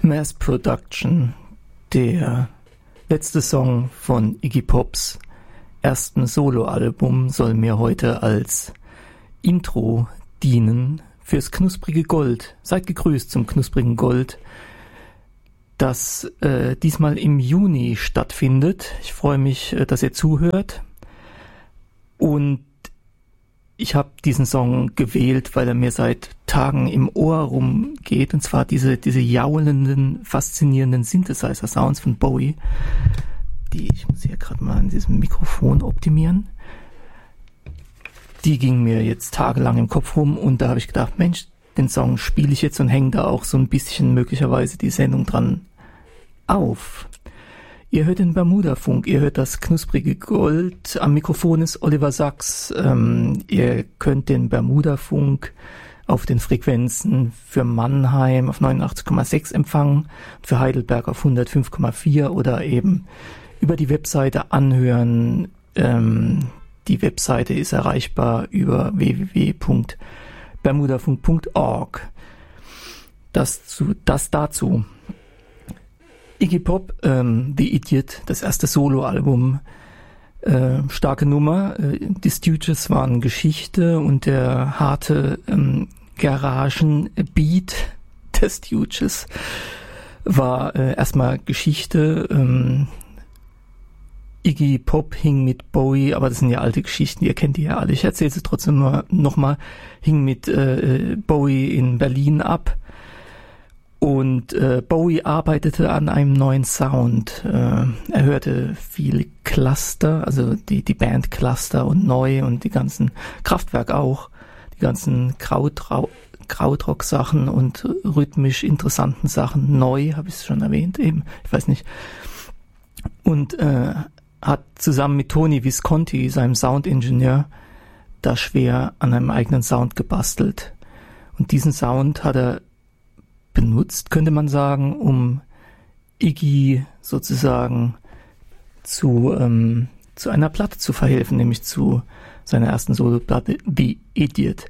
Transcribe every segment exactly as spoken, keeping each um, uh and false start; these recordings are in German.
Mass Production, der letzte Song von Iggy Pops ersten Soloalbum, soll mir heute als Intro dienen fürs knusprige Gold. Seid gegrüßt zum knusprigen Gold, das äh, diesmal im Juni stattfindet. Ich freue mich, äh, dass ihr zuhört. Und ich habe diesen Song gewählt, weil er mir seit Tagen im Ohr rumgeht. Und zwar diese, diese jaulenden, faszinierenden Synthesizer-Sounds von Bowie. Die, ich muss hier gerade mal an diesem Mikrofon optimieren. Die gingen mir jetzt tagelang im Kopf rum. Und da habe ich gedacht, Mensch, den Song spiele ich jetzt und hänge da auch so ein bisschen möglicherweise die Sendung dran auf. Ihr hört den Bermuda-Funk, ihr hört das knusprige Gold. Am Mikrofon ist Oliver Sachs. Ähm, ihr könnt den Bermuda-Funk auf den Frequenzen für Mannheim auf neunundachtzig Komma sechs empfangen, für Heidelberg auf hundertfünf Komma vier oder eben über die Webseite anhören. Ähm, die Webseite ist erreichbar über w w w punkt bermudafunk punkt org. Das, zu, das dazu. Iggy Pop, ähm, The Idiot, das erste Soloalbum, äh, starke Nummer. Äh, die Stooges waren Geschichte und der harte ähm, Garagenbeat der Stooges war äh, erstmal Geschichte. Ähm, Iggy Pop hing mit Bowie, aber das sind ja alte Geschichten, ihr kennt die ja alle. Ich erzähle sie trotzdem nur nochmal. Hing mit äh, Bowie in Berlin ab. Und äh, Bowie arbeitete an einem neuen Sound. Äh, er hörte viel Cluster, also die, die Band Cluster und Neu und die ganzen Kraftwerk auch, die ganzen Krautrau- Krautrock-Sachen und rhythmisch interessanten Sachen. Neu, habe ich es schon erwähnt, eben, ich weiß nicht. Und äh, hat zusammen mit Tony Visconti, seinem Soundingenieur, da schwer an einem eigenen Sound gebastelt. Und diesen Sound hat er benutzt, könnte man sagen, um Iggy sozusagen zu, ähm, zu einer Platte zu verhelfen, nämlich zu seiner ersten Soloplatte The Idiot.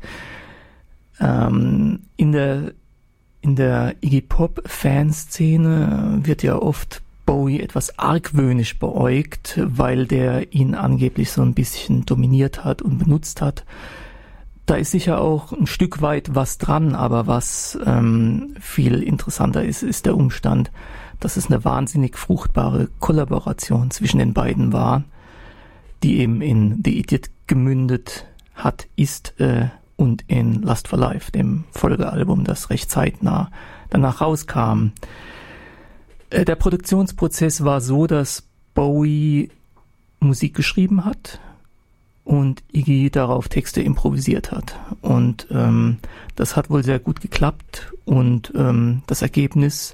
Ähm, in der, in der Iggy Pop Fanszene wird ja oft Bowie etwas argwöhnisch beäugt, weil der ihn angeblich so ein bisschen dominiert hat und benutzt hat. Da ist sicher auch ein Stück weit was dran, aber was ähm, viel interessanter ist, ist der Umstand, dass es eine wahnsinnig fruchtbare Kollaboration zwischen den beiden war, die eben in The Idiot gemündet hat, ist äh, und in Lust for Life, dem Folgealbum, das recht zeitnah danach rauskam. Äh, der Produktionsprozess war so, dass Bowie Musik geschrieben hat und Iggy darauf Texte improvisiert hat. Und ähm, das hat wohl sehr gut geklappt und ähm, das Ergebnis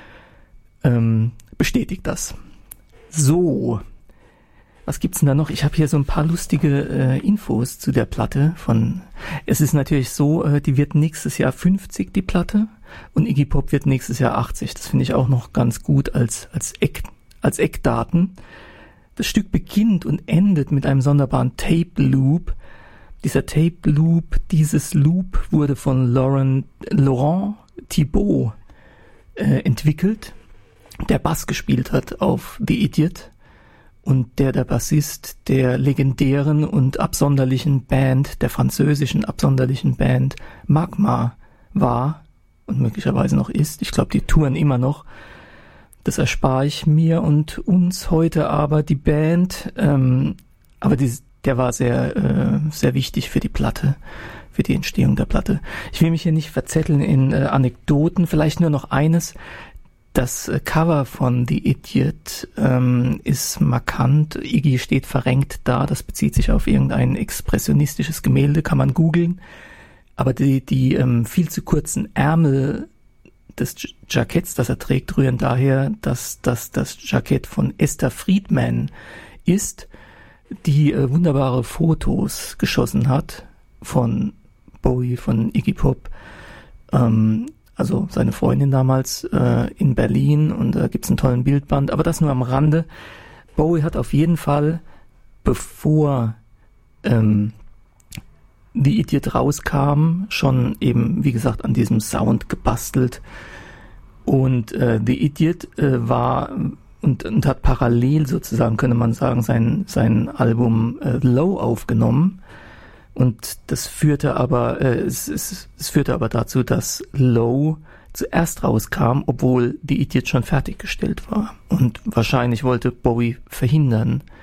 ähm, bestätigt das. So, was gibt's denn da noch? Ich habe hier so ein paar lustige äh, Infos zu der Platte. Von, es ist natürlich so, äh, die wird nächstes Jahr fünfzig, die Platte, und Iggy Pop wird nächstes Jahr achtzig. Das finde ich auch noch ganz gut als, als, Eck, als Eckdaten. Das Stück beginnt und endet mit einem sonderbaren Tape Loop. Dieser Tape Loop, dieses Loop wurde von Laurent, Laurent Thibault äh, entwickelt, der Bass gespielt hat auf The Idiot und der der Bassist der legendären und absonderlichen Band, der französischen absonderlichen Band Magma war und möglicherweise noch ist. Ich glaube, die touren immer noch. Das erspare ich mir und uns heute, aber die Band, ähm, aber die, der war sehr, äh, sehr wichtig für die Platte, für die Entstehung der Platte. Ich will mich hier nicht verzetteln in äh, Anekdoten, vielleicht nur noch eines. Das äh, Cover von The Idiot ähm, ist markant. Iggy steht verrenkt da, das bezieht sich auf irgendein expressionistisches Gemälde, kann man googeln. Aber die, die ähm, viel zu kurzen Ärmel des Jacketts, das er trägt, rühren daher, dass das das Jackett von Esther Friedman ist, die äh, wunderbare Fotos geschossen hat von Bowie, von Iggy Pop, ähm, also seine Freundin damals äh, in Berlin, und da gibt's einen tollen Bildband, aber das nur am Rande. Bowie hat auf jeden Fall, bevor ähm, The Idiot rauskam, schon eben, wie gesagt, an diesem Sound gebastelt. Und äh, The Idiot äh, war und, und hat parallel sozusagen, könnte man sagen, sein, sein Album äh, Low aufgenommen. Und das führte aber, äh, es, es, es führte aber dazu, dass Low zuerst rauskam, obwohl The Idiot schon fertiggestellt war. Und wahrscheinlich wollte Bowie verhindern,